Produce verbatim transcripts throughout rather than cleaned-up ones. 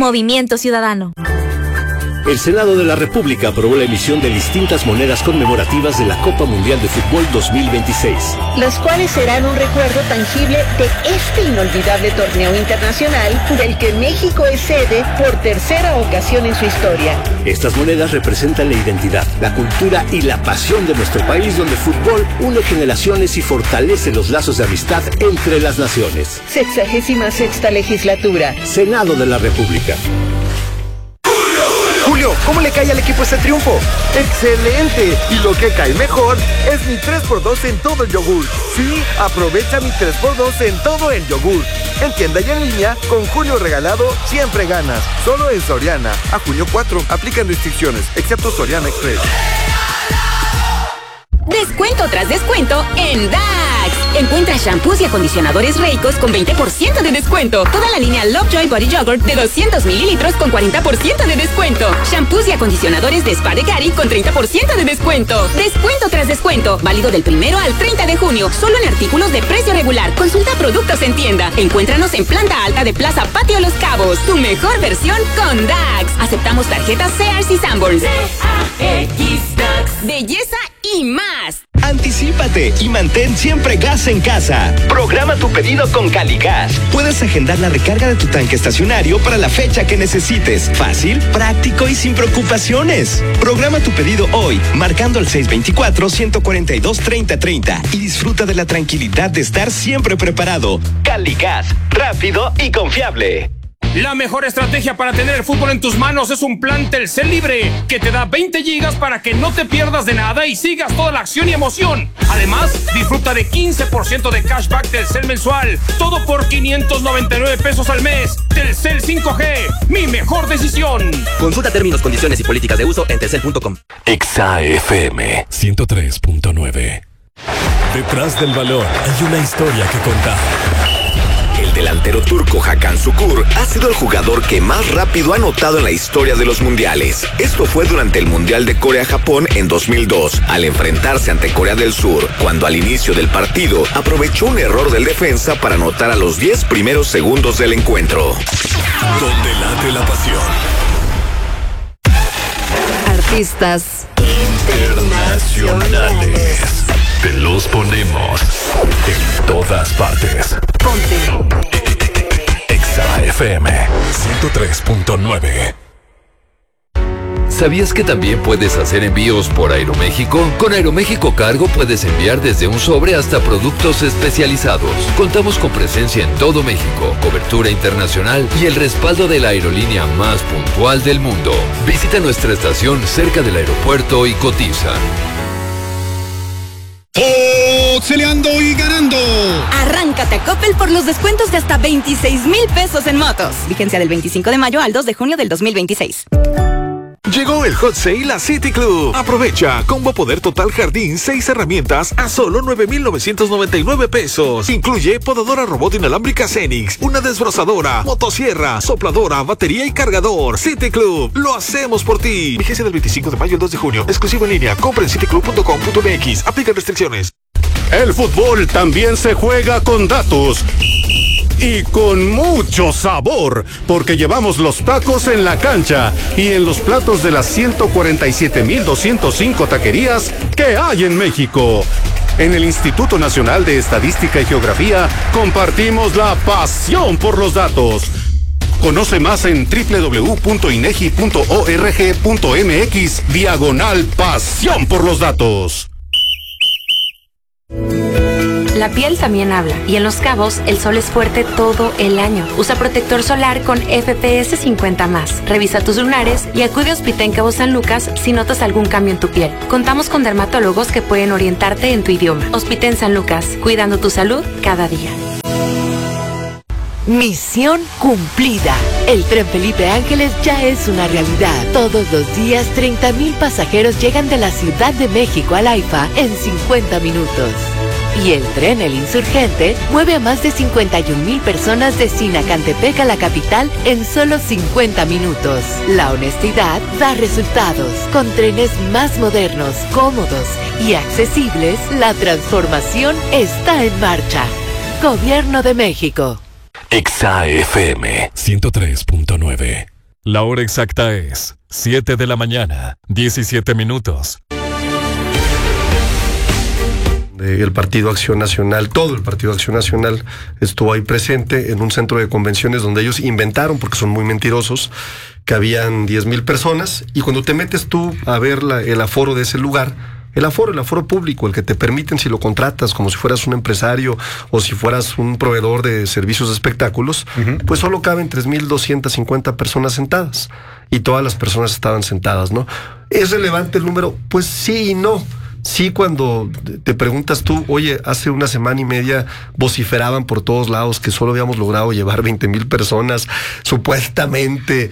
Movimiento Ciudadano. El Senado de la República aprobó la emisión de distintas monedas conmemorativas de la Copa Mundial de Fútbol dos mil veintiséis. Las cuales serán un recuerdo tangible de este inolvidable torneo internacional del que México es sede por tercera ocasión en su historia. Estas monedas representan la identidad, la cultura y la pasión de nuestro país, donde el fútbol une generaciones y fortalece los lazos de amistad entre las naciones. Sexagésima sexta legislatura. Senado de la República. Julio, ¿cómo le cae al equipo este triunfo? ¡Excelente! Y lo que cae mejor es mi tres por dos en todo el yogur. Sí, aprovecha mi tres por dos en todo el yogur. En tienda y en línea, con Julio regalado, siempre ganas. Solo en Soriana. A junio cuatro, aplican restricciones, excepto Soriana Express. Descuento tras descuento en D A X. Encuentra shampoos y acondicionadores Reicos con veinte por ciento de descuento. Toda la línea Lovejoy Body Yogurt de doscientos mililitros con cuarenta por ciento de descuento. Shampoos y acondicionadores de Spa de Gary con treinta por ciento de descuento. Descuento tras descuento. Válido del primero al treinta de junio. Solo en artículos de precio regular. Consulta productos en tienda. Encuéntranos en planta alta de Plaza Patio Los Cabos. Tu mejor versión con D A X. Aceptamos tarjetas Sears y Sanborns. D A X Dax. Belleza y más. Anticípate y mantén siempre gas en casa. Programa tu pedido con Caligas. Puedes agendar la recarga de tu tanque estacionario para la fecha que necesites. Fácil, práctico y sin preocupaciones. Programa tu pedido hoy, marcando al seis dos cuatro, uno cuatro dos, tres cero tres cero y disfruta de la tranquilidad de estar siempre preparado. Caligas, rápido y confiable. La mejor estrategia para tener el fútbol en tus manos es un plan Telcel Libre que te da veinte gigas para que no te pierdas de nada y sigas toda la acción y emoción. Además, disfruta de quince por ciento de cashback Telcel mensual. Todo por quinientos noventa y nueve pesos al mes. Telcel cinco G, mi mejor decisión. Consulta términos, condiciones y políticas de uso en telcel punto com. Exa F M ciento tres punto nueve. Detrás del balón hay una historia que contar. El delantero turco Hakan Şükür ha sido el jugador que más rápido ha anotado en la historia de los mundiales. Esto fue durante el Mundial de Corea-Japón en dos mil dos, al enfrentarse ante Corea del Sur, cuando al inicio del partido aprovechó un error del defensa para anotar a los diez primeros segundos del encuentro. Donde late la pasión. Artistas internacionales. Te los ponemos en todas partes. Ponte Exa F M ciento tres punto nueve. ¿Sabías que también puedes hacer envíos por Aeroméxico? Con Aeroméxico Cargo puedes enviar desde un sobre hasta productos especializados. Contamos con presencia en todo México, cobertura internacional y el respaldo de la aerolínea más puntual del mundo. Visita nuestra estación cerca del aeropuerto y cotiza. Boxeleando y ganando. Arráncate a Coppel por los descuentos de hasta veintiséis mil pesos en motos. Vigencia del veinticinco de mayo al dos de junio del dos mil veintiséis. Llegó el Hot Sale a City Club. Aprovecha, combo poder total jardín, seis herramientas a solo nueve mil novecientos noventa y nueve pesos. Incluye podadora robot inalámbrica Cenix, una desbrozadora, motosierra, sopladora, batería y cargador. City Club, lo hacemos por ti. Vigencia del veinticinco de mayo al dos de junio. Exclusivo en línea. Compra en city club punto com punto m x. Aplican restricciones. El fútbol también se juega con datos. Y con mucho sabor, porque llevamos los tacos en la cancha y en los platos de las ciento cuarenta y siete mil doscientas cinco taquerías que hay en México. En el Instituto Nacional de Estadística y Geografía compartimos la pasión por los datos. Conoce más en doble u doble u doble u punto inegi punto org punto m x diagonal pasión por los datos. La piel también habla, y en Los Cabos el sol es fuerte todo el año. Usa protector solar con F P S cincuenta más. Revisa tus lunares y acude a Hospital Cabo San Lucas si notas algún cambio en tu piel. Contamos con dermatólogos que pueden orientarte en tu idioma. Hospital San Lucas, cuidando tu salud cada día. Misión cumplida. El tren Felipe Ángeles ya es una realidad. Todos los días treinta mil pasajeros llegan de la Ciudad de México al AIFA en cincuenta minutos. Y el tren El Insurgente mueve a más de cincuenta y un mil personas de Sinacantepec a la capital en solo cincuenta minutos. La honestidad da resultados. Con trenes más modernos, cómodos y accesibles, la transformación está en marcha. Gobierno de México. Exa F M ciento tres punto nueve. La hora exacta es siete de la mañana, diecisiete minutos. El Partido Acción Nacional, todo el Partido Acción Nacional estuvo ahí presente en un centro de convenciones donde ellos inventaron, porque son muy mentirosos, que habían diez mil personas, y cuando te metes tú a ver la, el aforo de ese lugar, el aforo, el aforo público, el que te permiten si lo contratas como si fueras un empresario o si fueras un proveedor de servicios de espectáculos, uh-huh. pues solo caben tres mil doscientas cincuenta personas sentadas, y todas las personas estaban sentadas, ¿no? ¿Es relevante el número? Pues sí y no. Sí, cuando te preguntas tú, oye, hace una semana y media vociferaban por todos lados que solo habíamos logrado llevar veinte mil personas supuestamente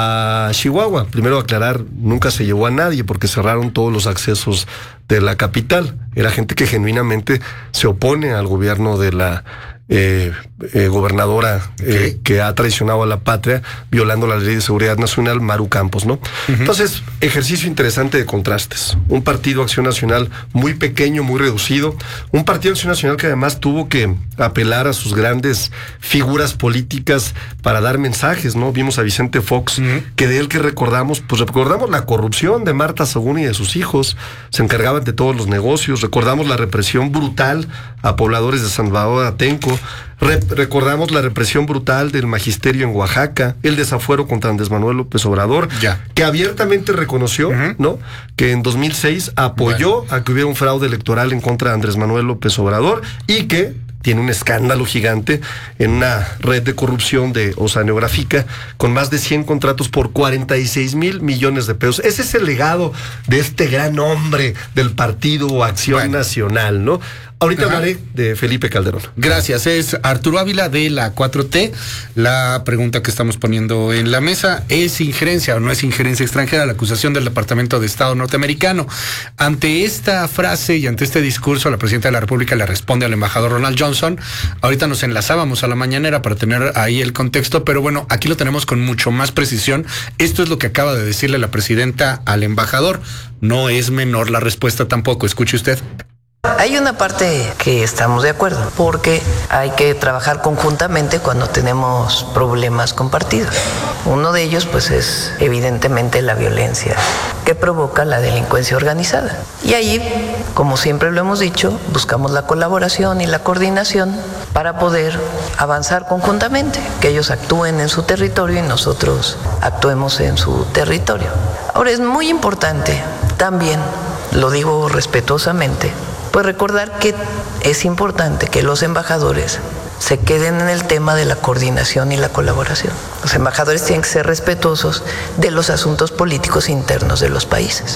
a Chihuahua. Primero aclarar, nunca se llevó a nadie porque cerraron todos los accesos de la capital. Era gente que genuinamente se opone al gobierno de la Eh, eh, gobernadora eh, que ha traicionado a la patria, violando la Ley de Seguridad Nacional, Maru Campos, ¿no? Uh-huh. Entonces, ejercicio interesante de contrastes. Un partido Acción Nacional muy pequeño, muy reducido. Un partido Acción Nacional que además tuvo que apelar a sus grandes figuras políticas para dar mensajes, ¿no? Vimos a Vicente Fox, uh-huh. que de él que recordamos, pues recordamos la corrupción de Marta Sagún y de sus hijos. Se encargaban de todos los negocios. Recordamos la represión brutal a pobladores de San Salvador Atenco. Re- recordamos la represión brutal del magisterio en Oaxaca, el desafuero contra Andrés Manuel López Obrador, ya. que abiertamente reconoció, uh-huh. ¿no?, que en dos mil seis apoyó bueno. a que hubiera un fraude electoral en contra de Andrés Manuel López Obrador, y que tiene un escándalo gigante en una red de corrupción de Oceanográfica con más de cien contratos por cuarenta y seis mil millones de pesos. Ese es el legado de este gran hombre del Partido Acción bueno. Nacional, ¿no? Ahorita Ajá. hablaré de Felipe Calderón. Gracias. Es Arturo Ávila de la cuatro T. La pregunta que estamos poniendo en la mesa: ¿es injerencia o no es injerencia extranjera la acusación del Departamento de Estado norteamericano? Ante esta frase y ante este discurso, la presidenta de la República le responde al embajador Ronald Johnson. Ahorita nos enlazábamos a la mañanera para tener ahí el contexto, pero bueno, aquí lo tenemos con mucho más precisión. Esto es lo que acaba de decirle la presidenta al embajador. No es menor la respuesta tampoco. Escuche usted. Hay una parte que estamos de acuerdo, porque hay que trabajar conjuntamente cuando tenemos problemas compartidos. Uno de ellos, pues, es evidentemente la violencia que provoca la delincuencia organizada. Y ahí, como siempre lo hemos dicho, buscamos la colaboración y la coordinación para poder avanzar conjuntamente, que ellos actúen en su territorio y nosotros actuemos en su territorio. Ahora, es muy importante también, lo digo respetuosamente, pues recordar que es importante que los embajadores se queden en el tema de la coordinación y la colaboración. Los embajadores tienen que ser respetuosos de los asuntos políticos internos de los países.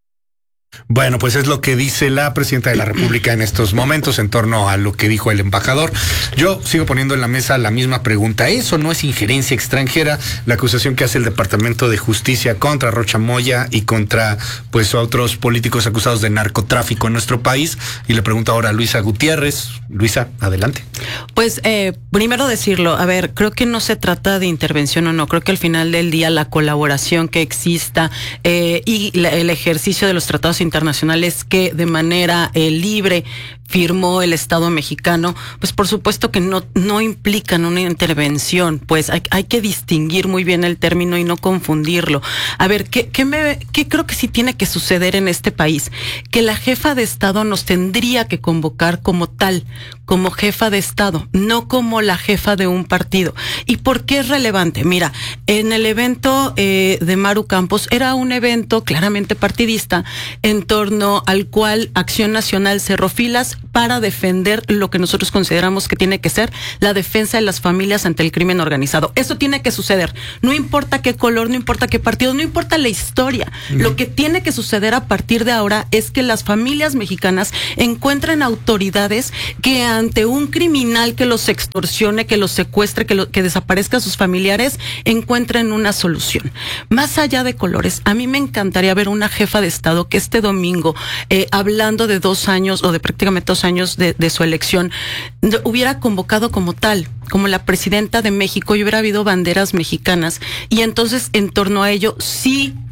Bueno, pues es lo que dice la presidenta de la República en estos momentos en torno a lo que dijo el embajador. Yo sigo poniendo en la mesa la misma pregunta. ¿Eso no es injerencia extranjera? La acusación que hace el Departamento de Justicia contra Rocha Moya y contra, pues, otros políticos acusados de narcotráfico en nuestro país. Y le pregunto ahora a Luisa Gutiérrez. Luisa, adelante. Pues eh, primero decirlo, a ver, creo que no se trata de intervención o no. Creo que al final del día la colaboración que exista eh, y la, el ejercicio de los tratados internacionales que de manera eh, libre firmó el Estado mexicano, pues por supuesto que no, no implican una intervención. Pues hay, hay que distinguir muy bien el término y no confundirlo. A ver, ¿qué, qué, me, qué creo que sí tiene que suceder en este país? Que la jefa de Estado nos tendría que convocar como tal, como jefa de Estado, no como la jefa de un partido. ¿Y por qué es relevante? Mira, en el evento eh, de Maru Campos era un evento claramente partidista en torno al cual Acción Nacional cerró filas para defender lo que nosotros consideramos que tiene que ser la defensa de las familias ante el crimen organizado. Eso tiene que suceder. No importa qué color, no importa qué partido, no importa la historia. Uh-huh. Lo que tiene que suceder a partir de ahora es que las familias mexicanas encuentren autoridades que ante un criminal que los extorsione, que los secuestre, que, lo, que desaparezca a sus familiares, encuentren una solución. Más allá de colores, a mí me encantaría ver una jefa de Estado que este domingo, eh, hablando de dos años o de prácticamente dos años de, de su elección, hubiera convocado como tal, como la presidenta de México, y hubiera habido banderas mexicanas, y entonces en torno a ello sí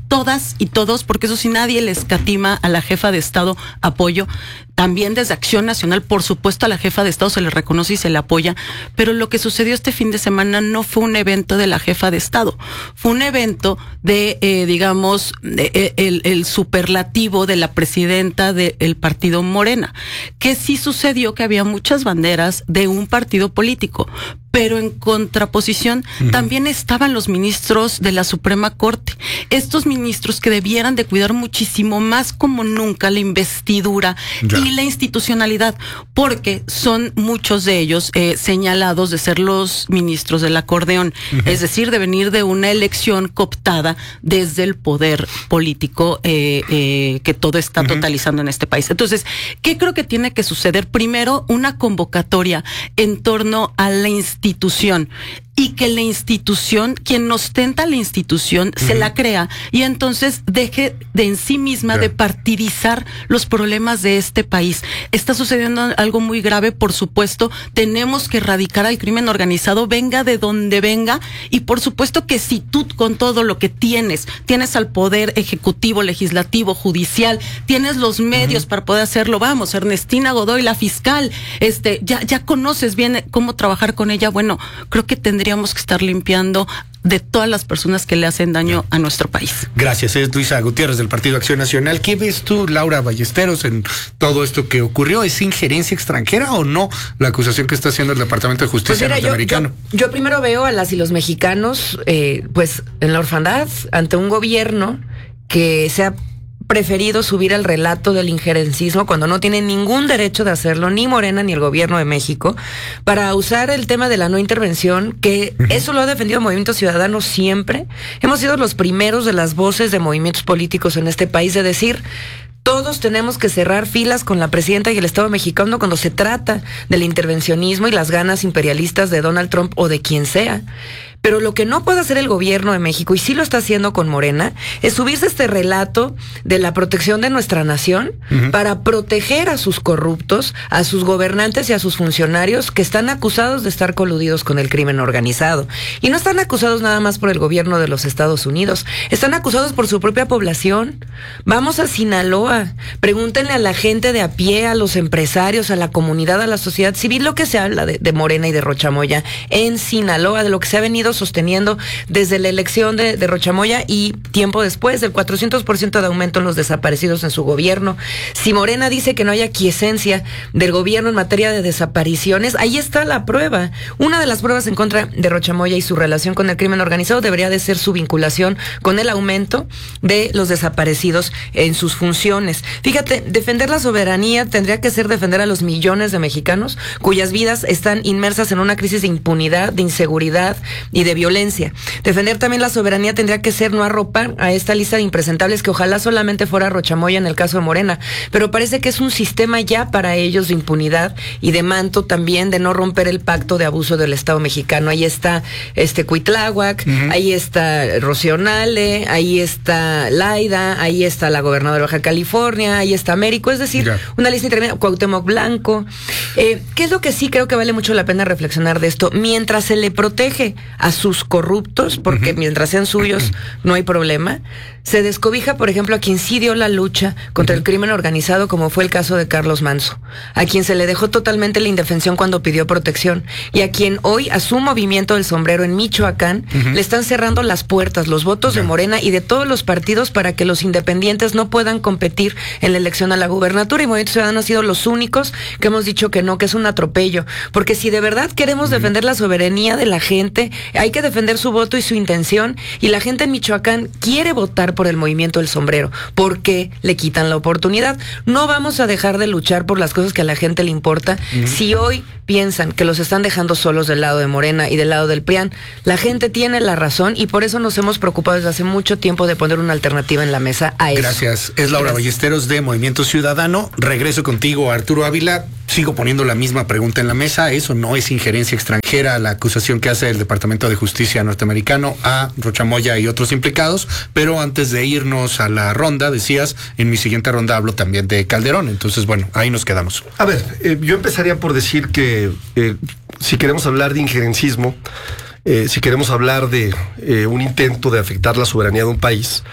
todas y todos, porque eso sí, nadie le escatima a la jefa de Estado apoyo. También desde Acción Nacional, por supuesto, a la jefa de Estado se le reconoce y se le apoya, pero lo que sucedió este fin de semana no fue un evento de la jefa de Estado, fue un evento de, eh, digamos, de, eh, el, el superlativo de la presidenta del partido Morena, que sí sucedió que había muchas banderas de un partido político, pero en contraposición uh-huh. también estaban los ministros de la Suprema Corte, estos ministros que debieran de cuidar muchísimo más como nunca la investidura ya. y la institucionalidad, porque son muchos de ellos eh, señalados de ser los ministros del acordeón, uh-huh. es decir, de venir de una elección cooptada desde el poder político eh, eh, que todo está uh-huh. totalizando en este país. Entonces, ¿qué creo que tiene que suceder? Primero, una convocatoria en torno a la institución institución y que la institución, quien ostenta la institución, uh-huh. se la crea y entonces deje de en sí misma yeah. de partidizar los problemas de este país. Está sucediendo algo muy grave, por supuesto, tenemos que erradicar al crimen organizado, venga de donde venga, y por supuesto que si tú con todo lo que tienes, tienes al poder ejecutivo, legislativo, judicial, tienes los medios uh-huh. para poder hacerlo, vamos, Ernestina Godoy, la fiscal, este, ya, ya conoces bien cómo trabajar con ella, bueno, creo que tendría Tendríamos que estar limpiando de todas las personas que le hacen daño a nuestro país. Gracias, es Luisa Gutiérrez del Partido Acción Nacional. ¿Qué ves tú, Laura Ballesteros, en todo esto que ocurrió? ¿Es injerencia extranjera o no la acusación que está haciendo el Departamento de Justicia pues mira, norteamericano? Yo, yo, yo primero veo a las y los mexicanos eh, pues en la orfandad ante un gobierno que se ha preferido subir al relato del injerencismo cuando no tienen ningún derecho de hacerlo, ni Morena ni el gobierno de México, para usar el tema de la no intervención, que uh-huh. eso lo ha defendido Movimiento Ciudadano siempre. Hemos sido los primeros de las voces de movimientos políticos en este país de decir: todos tenemos que cerrar filas con la presidenta y el Estado mexicano cuando se trata del intervencionismo y las ganas imperialistas de Donald Trump o de quien sea. Pero lo que no puede hacer el gobierno de México, y sí lo está haciendo con Morena, es subirse a este relato de la protección de nuestra nación uh-huh. para proteger a sus corruptos, a sus gobernantes y a sus funcionarios que están acusados de estar coludidos con el crimen organizado. Y no están acusados nada más por el gobierno de los Estados Unidos, están acusados por su propia población. Vamos a Sinaloa, pregúntenle a la gente de a pie, a los empresarios, a la comunidad, a la sociedad civil, lo que se habla de, de Morena y de Rochamoya en Sinaloa, de lo que se ha venido sosteniendo desde la elección de, de Rochamoya y tiempo después, del cuatrocientos por ciento de aumento en los desaparecidos en su gobierno. Si Morena dice que no hay aquiescencia del gobierno en materia de desapariciones, ahí está la prueba. Una de las pruebas en contra de Rochamoya y su relación con el crimen organizado debería de ser su vinculación con el aumento de los desaparecidos en sus funciones. Fíjate, defender la soberanía tendría que ser defender a los millones de mexicanos cuyas vidas están inmersas en una crisis de impunidad, de inseguridad y de violencia. Defender también la soberanía tendría que ser no arropar a esta lista de impresentables que ojalá solamente fuera Rochamoya en el caso de Morena, pero parece que es un sistema ya para ellos de impunidad y de manto también de no romper el pacto de abuso del Estado mexicano. Ahí está este Cuitláhuac, uh-huh. ahí está Rocío Nale, ahí está Laida, ahí está la gobernadora de Baja California, ahí está Américo, es decir, yeah. una lista interminable, Cuauhtémoc Blanco. Eh, ¿Qué es lo que sí creo que vale mucho la pena reflexionar de esto? Mientras se le protege a sus corruptos, porque uh-huh. mientras sean suyos no hay problema, se descobija, por ejemplo, a quien sí dio la lucha contra uh-huh. el crimen organizado, como fue el caso de Carlos Manso, a quien se le dejó totalmente la indefensión cuando pidió protección, y a quien hoy, a su movimiento del sombrero en Michoacán, uh-huh. le están cerrando las puertas, los votos yeah. de Morena y de todos los partidos para que los independientes no puedan competir en la elección a la gubernatura, y Movimiento Ciudadano ha sido los únicos que hemos dicho que no, que es un atropello, porque si de verdad queremos uh-huh. defender la soberanía de la gente, hay que defender su voto y su intención, y la gente en Michoacán quiere votar por el movimiento del sombrero, porque le quitan la oportunidad. No vamos a dejar de luchar por las cosas que a la gente le importa. Uh-huh. Si hoy piensan que los están dejando solos del lado de Morena y del lado del P R I A N, la gente tiene la razón, y por eso nos hemos preocupado desde hace mucho tiempo de poner una alternativa en la mesa a eso. Gracias. Es Laura Gracias. Ballesteros de Movimiento Ciudadano. Regreso contigo, Arturo Ávila. Sigo poniendo la misma pregunta en la mesa. Eso no es injerencia extranjera, la acusación que hace el Departamento de Justicia norteamericano a Rochamoya y otros implicados. Pero antes de irnos a la ronda, decías, en mi siguiente ronda hablo también de Calderón. Entonces, bueno, ahí nos quedamos. A ver, eh, yo empezaría por decir que eh, si queremos hablar de injerencismo, eh, si queremos hablar de eh, un intento de afectar la soberanía de un país,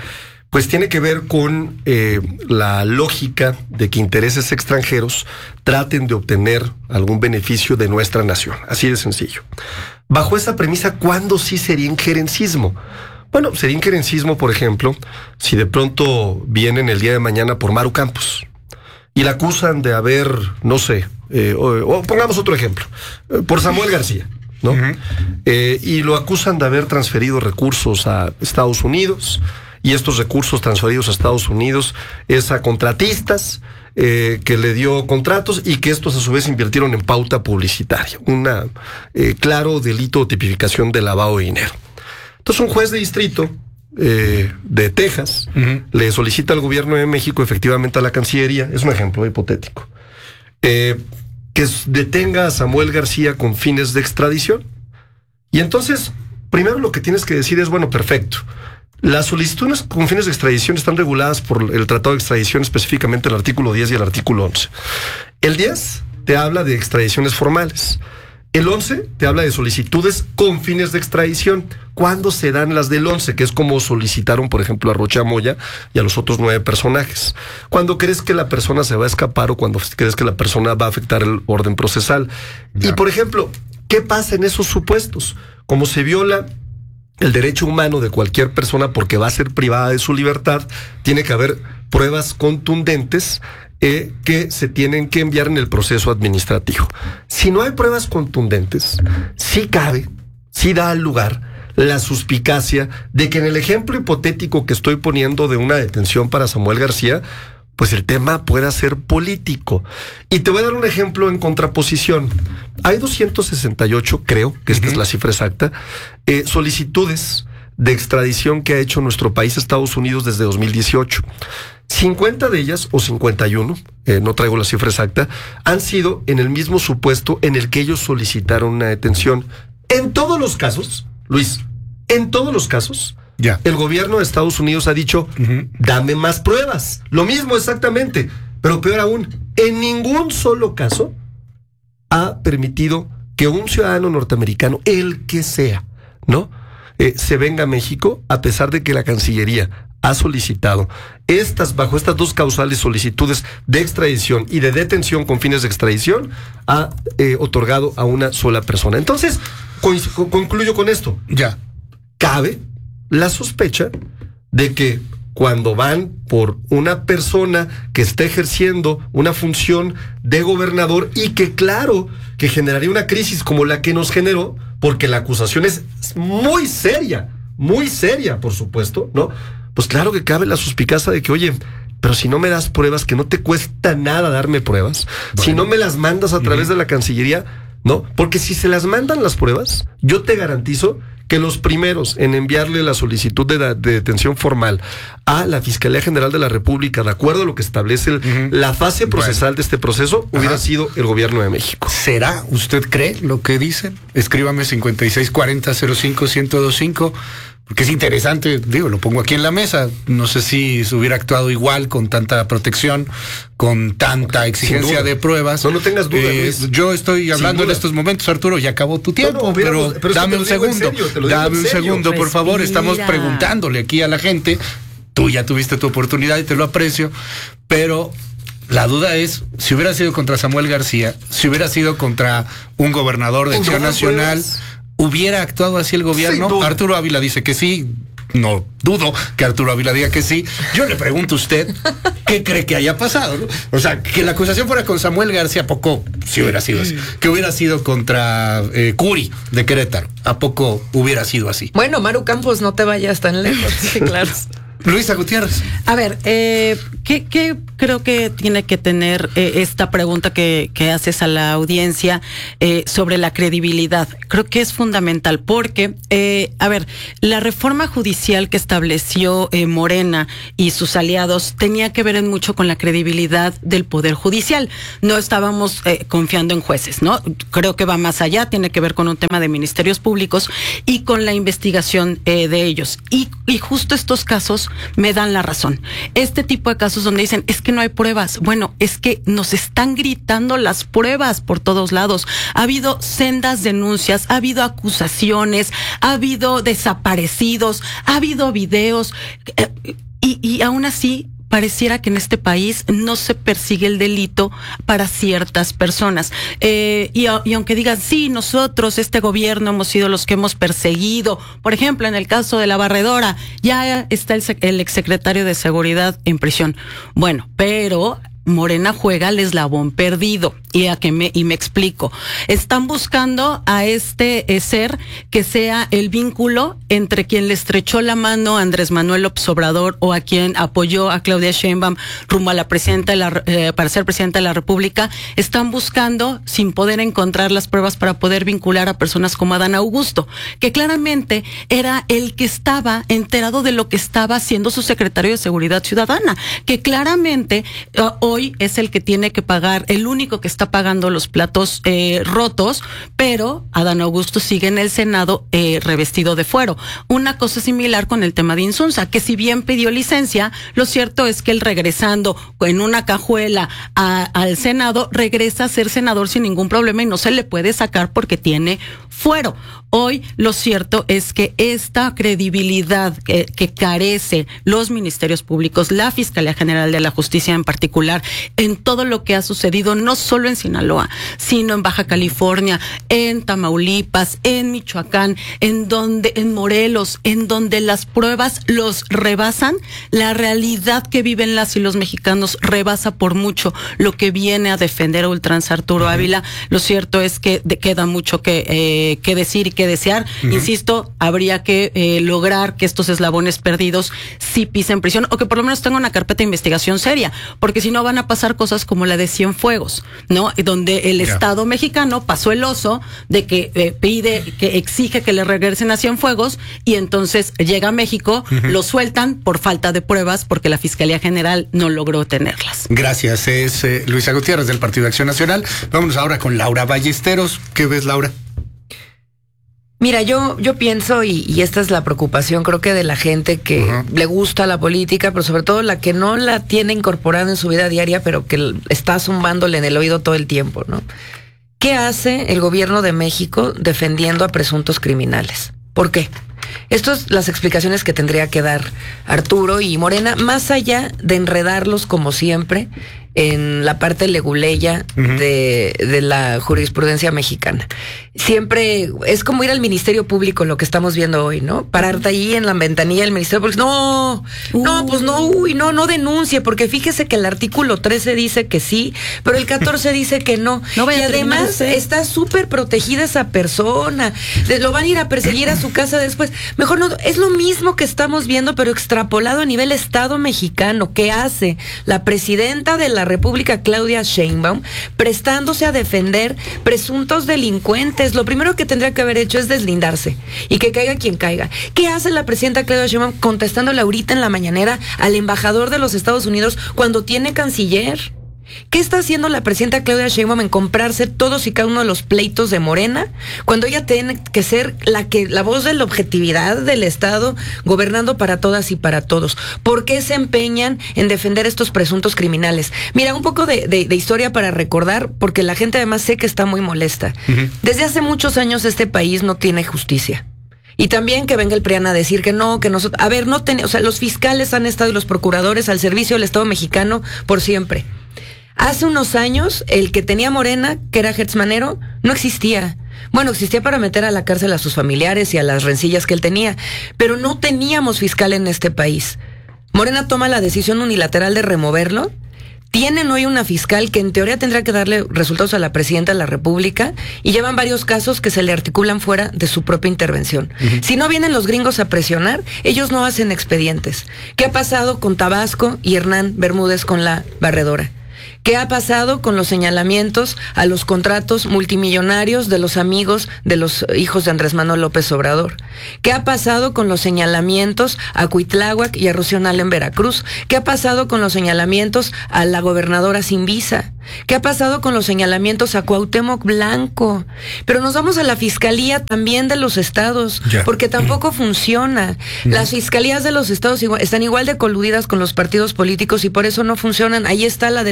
pues tiene que ver con eh, la lógica de que intereses extranjeros traten de obtener algún beneficio de nuestra nación. Así de sencillo. Bajo esa premisa, ¿cuándo sí sería injerencismo? Bueno, sería injerencismo, por ejemplo, si de pronto vienen el día de mañana por Maru Campos y la acusan de haber, no sé, eh, o, o pongamos otro ejemplo, eh, por Samuel García, ¿no? Uh-huh. Eh, y lo acusan de haber transferido recursos a Estados Unidos, y estos recursos transferidos a Estados Unidos es a contratistas eh, que le dio contratos y que estos a su vez invirtieron en pauta publicitaria. Un eh, claro delito o tipificación de lavado de dinero. Entonces un juez de distrito eh, de Texas uh-huh. le solicita al gobierno de México, efectivamente a la Cancillería, es un ejemplo hipotético, eh, que detenga a Samuel García con fines de extradición. Y entonces, primero lo que tienes que decir es, bueno, perfecto. Las solicitudes con fines de extradición están reguladas por el Tratado de Extradición, específicamente el artículo diez y el artículo once. El diez te habla de extradiciones formales. El once te habla de solicitudes con fines de extradición. ¿Cuándo se dan las del once? Que es como solicitaron, por ejemplo, a Rocha Moya y a los otros nueve personajes. Cuando crees que la persona se va a escapar o cuando crees que la persona va a afectar el orden procesal. Ya. Y, por ejemplo, ¿qué pasa en esos supuestos? Como se viola el derecho humano de cualquier persona porque va a ser privada de su libertad, tiene que haber pruebas contundentes eh, que se tienen que enviar en el proceso administrativo. Si no hay pruebas contundentes, sí cabe, sí da lugar la suspicacia de que en el ejemplo hipotético que estoy poniendo de una detención para Samuel García, pues el tema pueda ser político. Y te voy a dar un ejemplo en contraposición. Hay doscientos sesenta y ocho, creo, que esta uh-huh. es la cifra exacta, eh, solicitudes de extradición que ha hecho nuestro país a Estados Unidos desde dos mil dieciocho. cincuenta de ellas, o cincuenta y uno, eh, no traigo la cifra exacta, han sido en el mismo supuesto en el que ellos solicitaron una detención. En todos los casos, Luis, en todos los casos, ya. el gobierno de Estados Unidos ha dicho, uh-huh. dame más pruebas. Lo mismo exactamente, pero peor aún, en ningún solo caso ha permitido que un ciudadano norteamericano, el que sea, ¿no? Eh, se venga a México, a pesar de que la Cancillería ha solicitado estas, bajo estas dos causales solicitudes de extradición y de detención con fines de extradición, ha eh, otorgado a una sola persona. Entonces, co- concluyo con esto. Ya. Cabe la sospecha de que cuando van por una persona que está ejerciendo una función de gobernador y que claro que generaría una crisis como la que nos generó, porque la acusación es muy seria, muy seria, por supuesto, ¿no? Pues claro que cabe la suspicacia de que, oye, pero si no me das pruebas, que no te cuesta nada darme pruebas, bueno. si no me las mandas a través uh-huh. de la Cancillería, ¿no? Porque si se las mandan las pruebas, yo te garantizo que los primeros en enviarle la solicitud de, de detención formal a la Fiscalía General de la República, de acuerdo a lo que establece el, uh-huh. la fase procesal bueno. de este proceso, hubiera Ajá. sido el gobierno de México. ¿Será? ¿Usted cree lo que dicen? Escríbame cincuenta y seis cuarenta cero cinco ciento veinticinco, porque es interesante, digo, lo pongo aquí en la mesa. No sé si se hubiera actuado igual, con tanta protección, con tanta exigencia de pruebas. No, no tengas duda, eh, yo estoy hablando en estos momentos, Arturo, ya acabó tu tiempo, no, no, pero, pero, pero dame un segundo, serio, dame un segundo, por favor. Estamos preguntándole aquí a la gente. Tú ya tuviste tu oportunidad y te lo aprecio, pero la duda es, si hubiera sido contra Samuel García, si hubiera sido contra un gobernador de Acción Nacional, ¿hubiera actuado así el gobierno? Arturo Ávila dice que sí. No dudo que Arturo Ávila diga que sí. Yo le pregunto a usted, ¿qué cree que haya pasado? ¿No? O sea, que la acusación fuera con Samuel García, ¿a poco si hubiera sido así? Que hubiera sido contra eh, Curi de Querétaro, ¿a poco hubiera sido así? Bueno, Maru Campos, no te vayas tan lejos. Sí, claro. Luisa Gutiérrez. A ver, eh, ¿qué, ¿qué creo que tiene que tener eh, esta pregunta que, que haces a la audiencia eh, sobre la credibilidad? Creo que es fundamental porque, eh, a ver, la reforma judicial que estableció eh, Morena y sus aliados tenía que ver en mucho con la credibilidad del Poder Judicial. No estábamos eh, confiando en jueces, ¿no? Creo que va más allá, tiene que ver con un tema de ministerios públicos y con la investigación eh, de ellos. Y, y justo estos casos me dan la razón. Este tipo de casos donde dicen, es que no hay pruebas. Bueno, es que nos están gritando las pruebas por todos lados. Ha habido sendas denuncias, ha habido acusaciones, ha habido desaparecidos, ha habido videos. Eh, Y, y, y aún así pareciera que en este país no se persigue el delito para ciertas personas. Eh, y, y aunque digan, sí, nosotros, este gobierno, hemos sido los que hemos perseguido, por ejemplo, en el caso de la barredora, ya está el, el exsecretario de Seguridad en prisión. Bueno, pero Morena juega al eslabón perdido. Y a que me, y me explico. Están buscando a este eh, ser que sea el vínculo entre quien le estrechó la mano a Andrés Manuel López Obrador o a quien apoyó a Claudia Sheinbaum rumbo a la presidenta de la, eh, para ser presidenta de la República. Están buscando, sin poder encontrar las pruebas para poder vincular a personas como Adán Augusto, que claramente era el que estaba enterado de lo que estaba haciendo su secretario de Seguridad Ciudadana, que claramente uh, hoy es el que tiene que pagar, el único que está pagando los platos eh, rotos, pero Adán Augusto sigue en el Senado eh, revestido de fuero. Una cosa similar con el tema de Insunza, que si bien pidió licencia, lo cierto es que él regresando en una cajuela a, al Senado, regresa a ser senador sin ningún problema y no se le puede sacar porque tiene fuero. Hoy lo cierto es que esta credibilidad que, que carece los ministerios públicos, la Fiscalía General de la Justicia en particular, en todo lo que ha sucedido, no solo en Sinaloa, sino en Baja California, en Tamaulipas, en Michoacán, en donde, en Morelos, en donde las pruebas los rebasan, la realidad que viven las y los mexicanos rebasa por mucho lo que viene a defender a ultranza Arturo Ávila. Lo cierto es que de, queda mucho que, eh, que decir y que desear. Uh-huh. Insisto, habría que eh, lograr que estos eslabones perdidos sí pisen prisión o que por lo menos tengan una carpeta de investigación seria, porque si no van a pasar cosas como la de Cienfuegos, ¿no? Donde el yeah. Estado mexicano pasó el oso de que eh, pide, que exige que le regresen a Cienfuegos y entonces llega a México, uh-huh. lo sueltan por falta de pruebas porque la Fiscalía General no logró tenerlas. Gracias, es eh, Luisa Gutiérrez del Partido Acción Nacional. Vámonos ahora con Laura Ballesteros. ¿Qué ves, Laura? Mira, yo yo pienso, y, y esta es la preocupación, creo que de la gente que uh-huh. le gusta la política, pero sobre todo la que no la tiene incorporada en su vida diaria, pero que está zumbándole en el oído todo el tiempo, ¿no? ¿Qué hace el gobierno de México defendiendo a presuntos criminales? ¿Por qué? Estas son las explicaciones que tendría que dar Arturo y Morena, más allá de enredarlos como siempre en la parte leguleya uh-huh. de, de la jurisprudencia mexicana. Siempre es como ir al Ministerio Público, lo que estamos viendo hoy, ¿no? Pararte ahí en la ventanilla del Ministerio Público. No, uh. no, pues no, uy, no, no denuncie, porque fíjese que el artículo trece dice que sí, pero el catorce dice que no. no y además está súper protegida esa persona. Lo van a ir a perseguir a su casa después. Mejor no, es lo mismo que estamos viendo, pero extrapolado a nivel Estado mexicano. ¿Qué hace la presidenta de la República, Claudia Sheinbaum, prestándose a defender presuntos delincuentes? Lo primero que tendría que haber hecho es deslindarse y que caiga quien caiga. ¿Qué hace la presidenta Claudia Sheinbaum contestándole ahorita en la mañanera al embajador de los Estados Unidos cuando tiene canciller? ¿Qué está haciendo la presidenta Claudia Sheinbaum en comprarse todos y cada uno de los pleitos de Morena, cuando ella tiene que ser la que la voz de la objetividad del Estado, gobernando para todas y para todos? ¿Por qué se empeñan en defender estos presuntos criminales? Mira, un poco de, de, de historia para recordar, porque la gente además sé que está muy molesta. Uh-huh. Desde hace muchos años este país no tiene justicia. Y también que venga el PRIAN a decir que no, que nosotros... A ver, no ten, o sea, los fiscales han estado y los procuradores al servicio del Estado mexicano por siempre. Hace unos años, el que tenía Morena, que era Hertz Manero, no existía. Bueno, existía para meter a la cárcel a sus familiares y a las rencillas que él tenía, pero no teníamos fiscal en este país. Morena toma la decisión unilateral de removerlo. Tienen hoy una fiscal que en teoría tendrá que darle resultados a la presidenta de la República y llevan varios casos que se le articulan fuera de su propia intervención. Uh-huh. Si no vienen los gringos a presionar, ellos no hacen expedientes. ¿Qué ha pasado con Tabasco y Hernán Bermúdez con la barredora? ¿Qué ha pasado con los señalamientos a los contratos multimillonarios de los amigos de los hijos de Andrés Manuel López Obrador? ¿Qué ha pasado con los señalamientos a Cuitláhuac y a Rocío Nale en Veracruz? ¿Qué ha pasado con los señalamientos a la gobernadora sin visa? ¿Qué ha pasado con los señalamientos a Cuauhtémoc Blanco? Pero nos vamos a la fiscalía también de los estados, ya. porque tampoco funciona. No. Las fiscalías de los estados igual, están igual de coludidas con los partidos políticos y por eso no funcionan. Ahí está la de, la de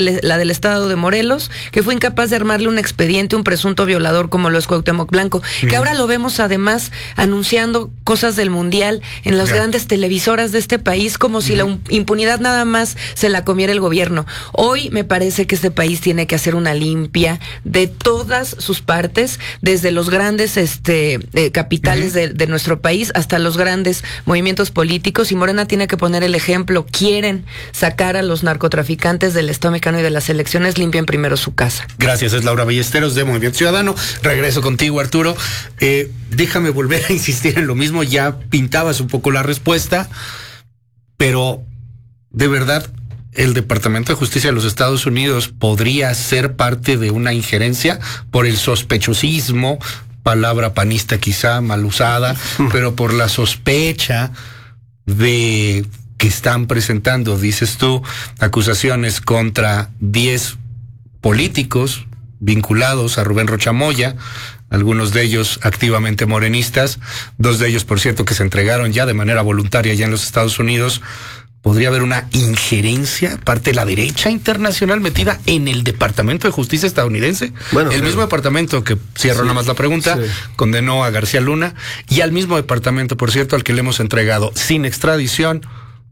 del estado de Morelos, que fue incapaz de armarle un expediente a un presunto violador como lo es Cuauhtémoc Blanco, uh-huh. que ahora lo vemos además anunciando cosas del Mundial en las yeah. grandes televisoras de este país, como uh-huh. si la impunidad nada más se la comiera el gobierno. Hoy me parece que este país tiene que hacer una limpia de todas sus partes, desde los grandes este eh, capitales uh-huh. de, de nuestro país hasta los grandes movimientos políticos, y Morena tiene que poner el ejemplo. Quieren sacar a los narcotraficantes del Estado mexicano y de las elecciones, limpien primero su casa. Gracias, es Laura Ballesteros de Movimiento Ciudadano. Regreso contigo, Arturo. Eh, déjame volver a insistir en lo mismo, ya pintabas un poco la respuesta, pero de verdad, ¿el Departamento de Justicia de los Estados Unidos podría ser parte de una injerencia por el sospechosismo, palabra panista quizá mal usada, pero por la sospecha de que están presentando, dices tú, acusaciones contra diez políticos vinculados a Rubén Rocha Moya, algunos de ellos activamente morenistas, dos de ellos, por cierto, que se entregaron ya de manera voluntaria ya en los Estados Unidos? ¿Podría haber una injerencia, parte de la derecha internacional metida en el Departamento de Justicia estadounidense? Bueno, el mismo departamento que, cierro sí, nada más la pregunta, sí. condenó a García Luna, y al mismo departamento, por cierto, al que le hemos entregado sin extradición,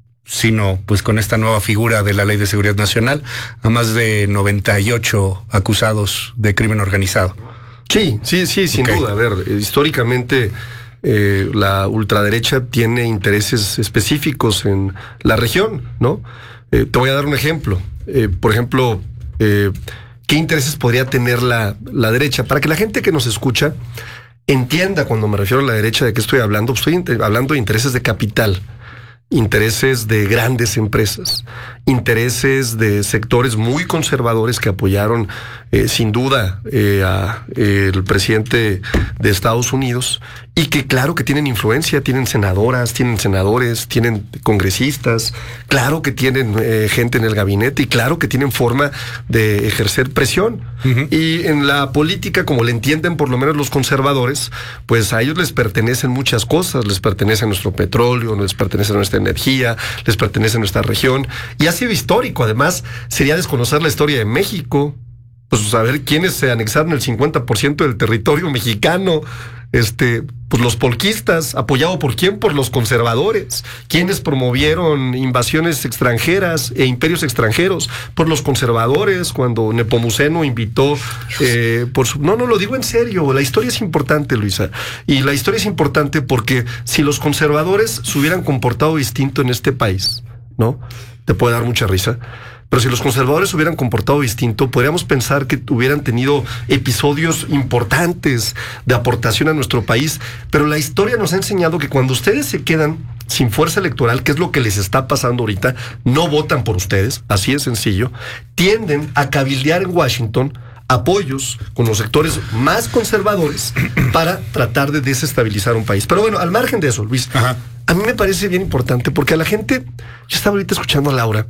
sino pues con esta nueva figura de la Ley de Seguridad Nacional, a más de noventa y ocho acusados de crimen organizado. Sí, sí, sí, sin okay. duda. A ver, históricamente Eh, la ultraderecha tiene intereses específicos en la región, ¿no? Eh, te voy a dar un ejemplo. Eh, por ejemplo, eh, ¿qué intereses podría tener la, la derecha? Para que la gente que nos escucha entienda cuando me refiero a la derecha de qué estoy hablando, estoy inter- hablando de intereses de capital, intereses de grandes empresas, intereses de sectores muy conservadores que apoyaron eh, sin duda eh, a eh, el presidente de Estados Unidos, y que claro que tienen influencia, tienen senadoras, tienen senadores, tienen congresistas, claro que tienen eh, gente en el gabinete, y claro que tienen forma de ejercer presión. Uh-huh. Y en la política, como le entienden por lo menos los conservadores, pues a ellos les pertenecen muchas cosas, les pertenece nuestro petróleo, les pertenece nuestra energía, les pertenece nuestra región, y ha sido histórico. Además, sería desconocer la historia de México, pues saber quiénes se anexaron el cincuenta por ciento del territorio mexicano. Este, pues los polquistas, ¿apoyado por quién? Por los conservadores. ¿Quiénes promovieron invasiones extranjeras e imperios extranjeros? Por los conservadores, cuando Nepomuceno invitó eh, por su... No, no, lo digo en serio, la historia es importante, Luisa. Y la historia es importante porque si los conservadores se hubieran comportado distinto en este país, ¿no? Te puede dar mucha risa. Pero si los conservadores se hubieran comportado distinto, podríamos pensar que hubieran tenido episodios importantes de aportación a nuestro país. Pero la historia nos ha enseñado que cuando ustedes se quedan sin fuerza electoral, que es lo que les está pasando ahorita, no votan por ustedes, así de sencillo, tienden a cabildear en Washington apoyos con los sectores más conservadores para tratar de desestabilizar un país. Pero bueno, al margen de eso, Luis, Ajá. a mí me parece bien importante porque a la gente, yo estaba ahorita escuchando a Laura,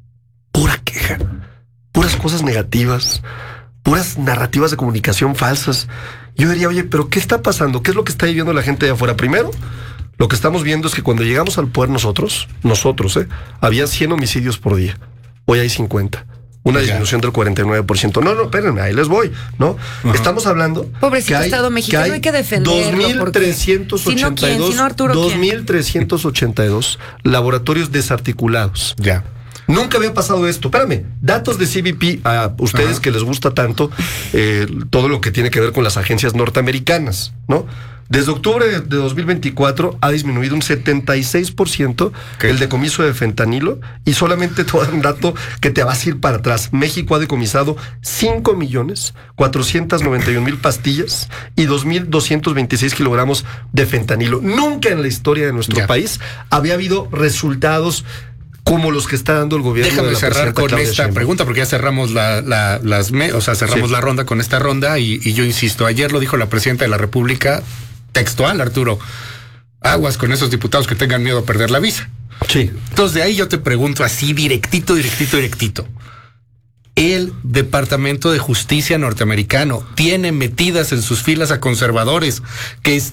pura queja, puras cosas negativas, puras narrativas de comunicación falsas. Yo diría, oye, pero ¿qué está pasando? ¿Qué es lo que está viviendo la gente de afuera? Primero, lo que estamos viendo es que cuando llegamos al poder nosotros, nosotros, ¿eh? había cien homicidios por día. Hoy hay cincuenta. Una disminución del cuarenta y nueve por ciento. No, no, espérenme, ahí les voy, ¿no? Uh-huh. Estamos hablando... Pobrecito hay, Estado mexicano, que hay, hay que defenderlo. dos mil trescientos ochenta y dos, si no, Arturo, dos mil trescientos ochenta y dos laboratorios desarticulados. Ya. Nunca había pasado esto. Espérame, datos de C B P, a ustedes Ajá. que les gusta tanto eh, todo lo que tiene que ver con las agencias norteamericanas, ¿no? Desde octubre de dos mil veinticuatro ha disminuido un setenta y seis por ciento ¿Qué? el decomiso de fentanilo, y solamente te voy a dar un dato que te vas a ir para atrás. México ha decomisado cinco millones cuatrocientos noventa y un mil pastillas y dos mil doscientos veintiséis kilogramos de fentanilo. Nunca en la historia de nuestro ya. país había habido resultados como los que está dando el gobierno. Déjame de la cerrar con Claudia esta Sheinbaum. pregunta, porque ya cerramos la, la, las me, o sea, cerramos sí. la ronda con esta ronda, y, y yo insisto, ayer lo dijo la presidenta de la República, textual, Arturo, aguas con esos diputados que tengan miedo a perder la visa. Sí. Entonces de ahí yo te pregunto así directito, directito, directito. El Departamento de Justicia norteamericano tiene metidas en sus filas a conservadores que